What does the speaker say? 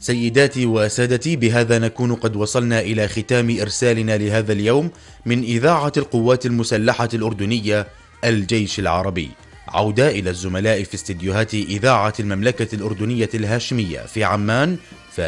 سيداتي وسادتي، بهذا نكون قد وصلنا إلى ختام إرسالنا لهذا اليوم من إذاعة القوات المسلحة الأردنية الجيش العربي. عودة إلى الزملاء في استديوهات إذاعة المملكة الأردنية الهاشمية في عمان